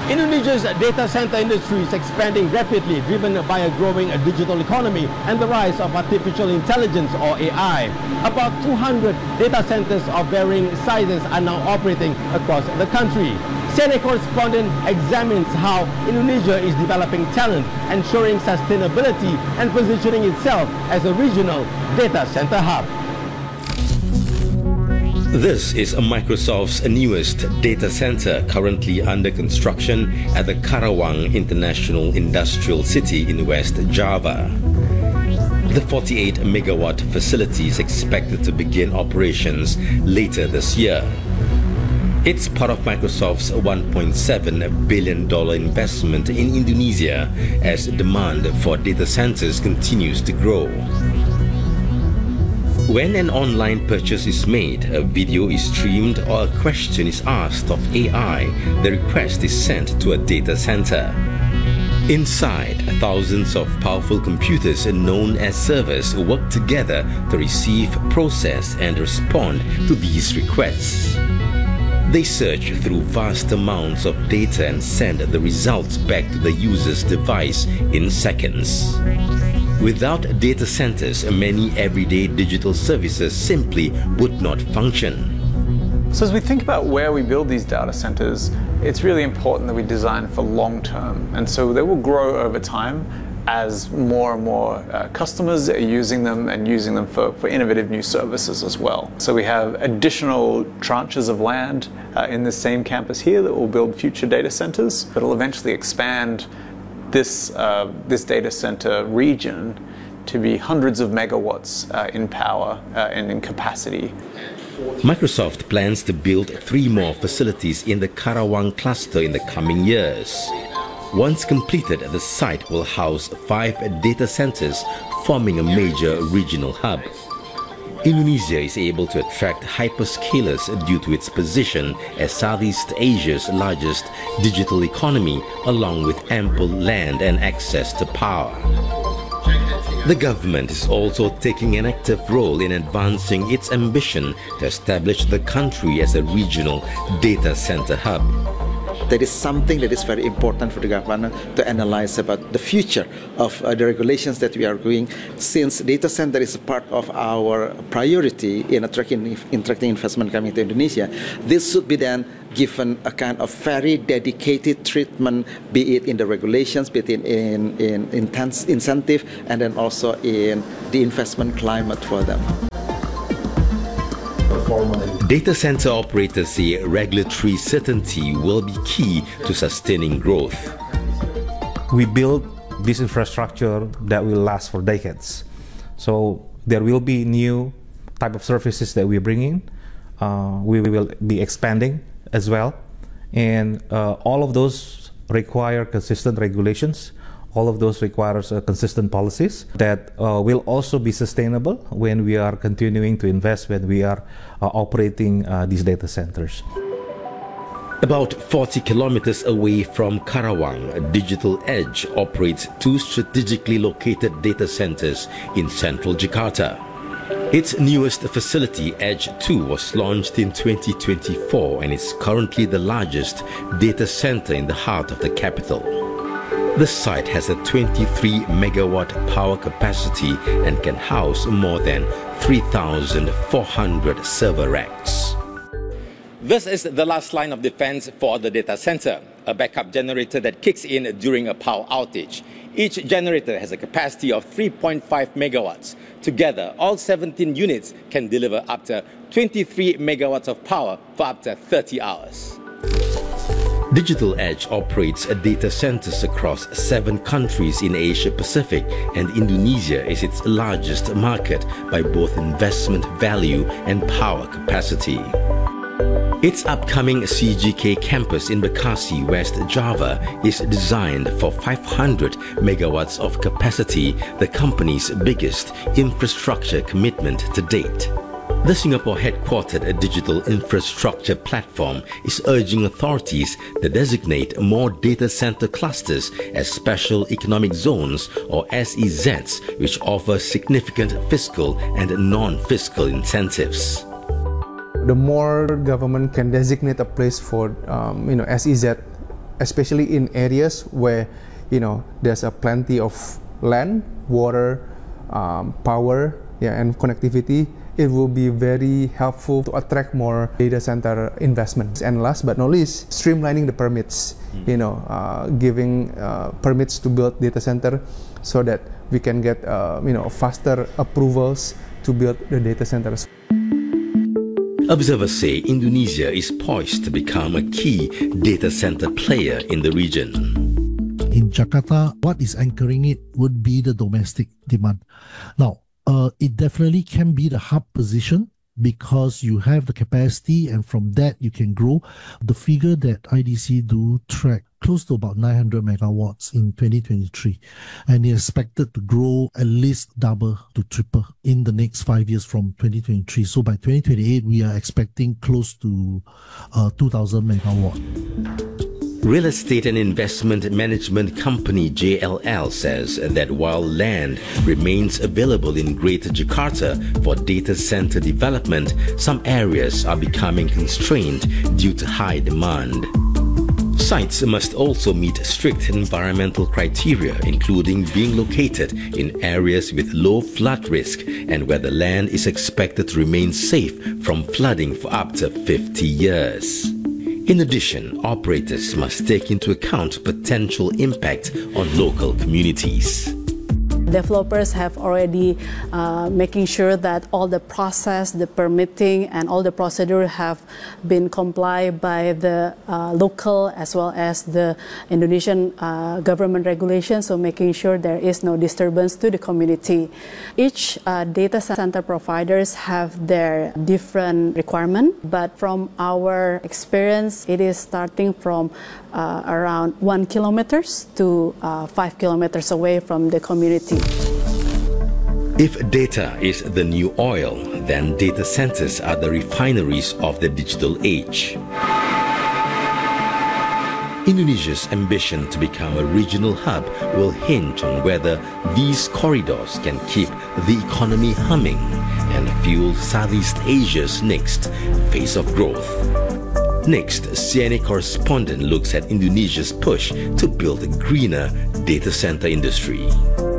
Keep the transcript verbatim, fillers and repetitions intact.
Indonesia's data center industry is expanding rapidly, driven by a growing digital economy and the rise of artificial intelligence, or A I. About two hundred data centers of varying sizes are now operating across the country. C N A correspondent examines how Indonesia is developing talent, ensuring sustainability and positioning itself as a regional data center hub. This is Microsoft's newest data center, currently under construction at the Karawang International Industrial City in West Java. The forty-eight megawatt facility is expected to begin operations later this year. It's part of Microsoft's one point seven billion dollars investment in Indonesia as demand for data centers continues to grow. When an online purchase is made, a video is streamed, or a question is asked of A I, the request is sent to a data center. Inside, thousands of powerful computers known as servers work together to receive, process, and respond to these requests. They search through vast amounts of data and send the results back to the user's device in seconds. Without data centers, many everyday digital services simply would not function. So as we think about where we build these data centers, it's really important that we design for long term. And so they will grow over time as more and more uh, customers are using them and using them for, for innovative new services as well. So we have additional tranches of land uh, in the same campus here that will build future data centers, but will eventually expand this, uh, this data center region to be hundreds of megawatts uh, in power uh, and in capacity. Microsoft plans to build three more facilities in the Karawang cluster in the coming years. Once completed, the site will house five data centers, forming a major regional hub. Indonesia is able to attract hyperscalers due to its position as Southeast Asia's largest digital economy, along with ample land and access to power. The government is also taking an active role in advancing its ambition to establish the country as a regional data center hub. That is something that is very important for the government to analyze about the future of uh, the regulations that we are doing, since data center is a part of our priority in attracting, attracting investment coming to Indonesia. This should be then given a kind of very dedicated treatment, be it in the regulations, be it in, in, in intense incentive, and then also in the investment climate for them. Data center operators say regulatory certainty will be key to sustaining growth. We build this infrastructure that will last for decades. So there will be new type of services that we bring in. Uh, we will be expanding as well. And uh, all of those require consistent regulations. All of those requires uh, consistent policies that uh, will also be sustainable when we are continuing to invest, when we are uh, operating uh, these data centers. About forty kilometers away from Karawang, Digital Edge operates two strategically located data centers in central Jakarta. Its newest facility, Edge two, was launched in twenty twenty-four and is currently the largest data center in the heart of the capital. The site has a twenty-three megawatt power capacity and can house more than three thousand four hundred server racks. This is the last line of defense for the data center, a backup generator that kicks in during a power outage. Each generator has a capacity of three point five megawatts. Together, all seventeen units can deliver up to twenty-three megawatts of power for up to thirty hours. Digital Edge operates data centers across seven countries in Asia Pacific, and Indonesia is its largest market by both investment value and power capacity. Its upcoming C G K campus in Bekasi, West Java, is designed for five hundred megawatts of capacity, the company's biggest infrastructure commitment to date. The Singapore-headquartered digital infrastructure platform is urging authorities to designate more data center clusters as special economic zones, or S E Zs, which offer significant fiscal and non-fiscal incentives. The more government can designate a place for um, you know, S E Z especially in areas where, you know, there's a plenty of land, water, um, power, yeah, and connectivity. It will be very helpful to attract more data center investments. And last but not least, streamlining the permits, mm. you know, uh, giving uh, permits to build data center so that we can get, uh, you know, faster approvals to build the data centers. Observers say Indonesia is poised to become a key data center player in the region. In Jakarta, what is anchoring it would be the domestic demand. Now, Uh, it definitely can be the hub position because you have the capacity, and from that you can grow. The figure that I D C do track close to about nine hundred megawatts in twenty twenty-three, and it's expected to grow at least double to triple in the next five years from twenty twenty-three. So by twenty twenty-eight, we are expecting close to uh, two thousand megawatt. Real estate and investment management company J L L says that while land remains available in Greater Jakarta for data center development, some areas are becoming constrained due to high demand. Sites must also meet strict environmental criteria, including being located in areas with low flood risk and where the land is expected to remain safe from flooding for up to fifty years. In addition, operators must take into account potential impact on local communities. Developers have already uh, making sure that all the process, the permitting, and all the procedure have been complied by the uh, local as well as the Indonesian uh, government regulations. So making sure there is no disturbance to the community. Each uh, data center providers have their different requirement, but from our experience, it is starting from uh, around one kilometers to uh, five kilometers away from the community. If data is the new oil, then data centers are the refineries of the digital age. Indonesia's ambition to become a regional hub will hinge on whether these corridors can keep the economy humming and fuel Southeast Asia's next phase of growth. Next, C N A correspondent looks at Indonesia's push to build a greener data center industry.